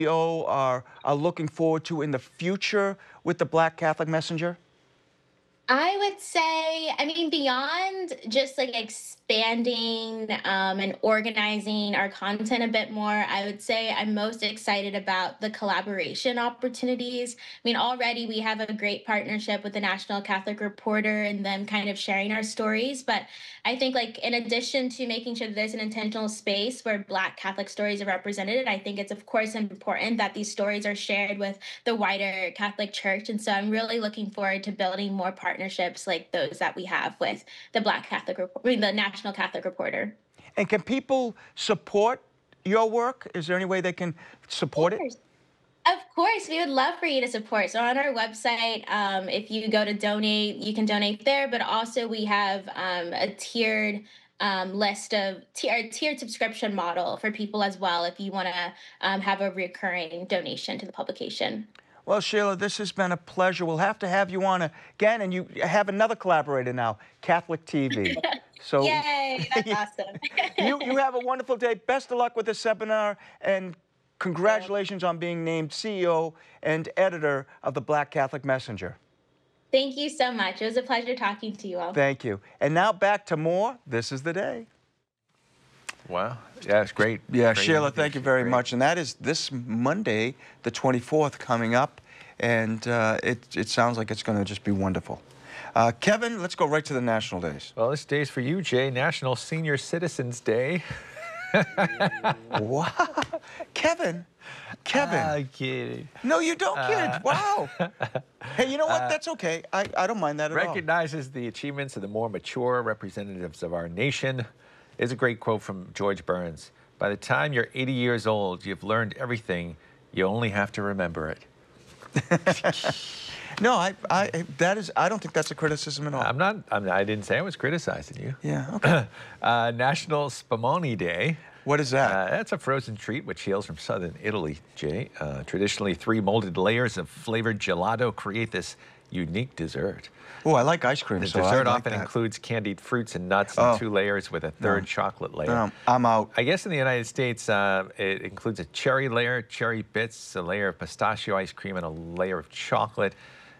are looking forward to in the future with the Black Catholic Messenger? I would say, I mean, beyond just like expanding and organizing our content a bit more, I would say I'm most excited about the collaboration opportunities. I mean, already we have a great partnership with the National Catholic Reporter and them kind of sharing our stories. But I think, like, in addition to making sure that there's an intentional space where Black Catholic stories are represented, I think it's, of course, important that these stories are shared with the wider Catholic Church. And so I'm really looking forward to building more partnerships like those that we have with the Black Catholic, the National Catholic Reporter. And can people support your work? Is there any way they can support it? Of course, we would love for you to support. So on our website, if you go to donate, you can donate there. But also, we have a tiered list of tiered subscription model for people as well. If you want to have a recurring donation to the publication. Well, Sheila, this has been a pleasure. We'll have to have you on again, and you have another collaborator now, Catholic TV. So, yay, that's awesome. you have a wonderful day. Best of luck with the seminar, and congratulations on being named CEO and editor of the Black Catholic Messenger. Thank you so much. It was a pleasure talking to you all. Thank you. And now back to more. This is the day. Wow. Yeah, it's great. Yeah, great Sheila, thank you very great. much. And that is this Monday, the 24th, coming up. And it sounds like it's going to just be wonderful. Kevin, let's go right to the national days. Well, this day's for you, Jay. National Senior Citizens Day. Wow. Kevin. I'm kidding. No, you don't kid. Wow. Hey, you know what? That's okay. I don't mind that at all. Recognizes the achievements of the more mature representatives of our nation. Is a great quote from George Burns. By the time you're 80 years old, you've learned everything. You only have to remember it. No, I don't think that's a criticism at all. I didn't say I was criticizing you. Yeah, okay. National Spumoni Day. What is that? That's a frozen treat which hails from southern Italy, Jay. Traditionally, 3 molded layers of flavored gelato create this unique dessert. Oh, I like ice cream. The so dessert I like often that. includes candied fruits and nuts in 2 layers with a third chocolate layer. No, I'm out. I guess in the United States, it includes a cherry layer, cherry bits, a layer of pistachio ice cream, and a layer of chocolate.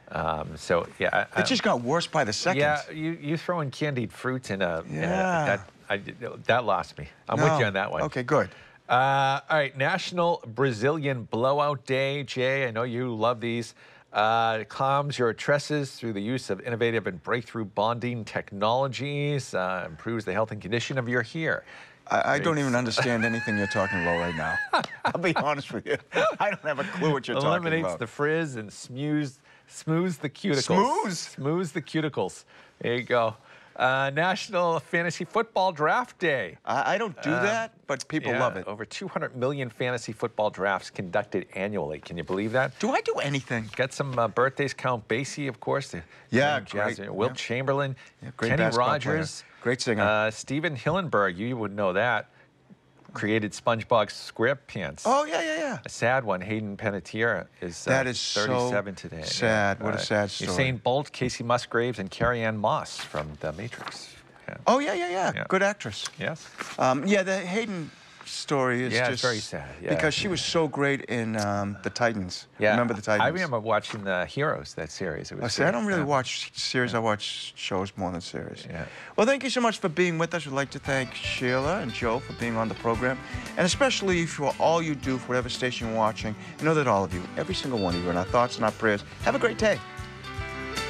So, yeah. It just got worse by the second. Yeah, you throw in candied fruits in a... Yeah. That lost me. I'm with you on that one. Okay, good. All right, National Brazilian Blowout Day. Jay, I know you love these. It calms your tresses through the use of innovative and breakthrough bonding technologies, improves the health and condition of your hair. I don't even understand anything you're talking about right now. I'll be honest with you. I don't have a clue what you're talking about. Eliminates the frizz and smooths the cuticles. Smooths the cuticles. There you go. National Fantasy Football Draft Day. I don't do that, but people love it. Over 200 million fantasy football drafts conducted annually. Can you believe that? Do I do anything? Got some birthdays. Count Basie, of course. Great. Wilt Chamberlain. Great Kenny basketball Rogers. player. Great singer. Steven Hillenburg, you would know that. Created SpongeBob SquarePants. Oh, yeah. A sad one. Hayden Panettiere is, that is 37 so today. Sad. Yeah. What a sad story. Usain Bolt, Casey Musgraves, and Carrie-Anne Moss from The Matrix. Yeah. Oh, yeah. Good actress. Yes. Yeah, the Hayden story is it's just very sad. Yeah. because she was so great in the Titans. Yeah. Remember the Titans? I remember watching the Heroes, that series. It was I great. don't really watch series. I watch shows more than series. Yeah. Well, thank you so much for being with us. We'd like to thank Sheila and Joe for being on the program, and especially for all you do for whatever station you're watching. You know that all of you, every single one of you, in our thoughts and our prayers. Have a great day.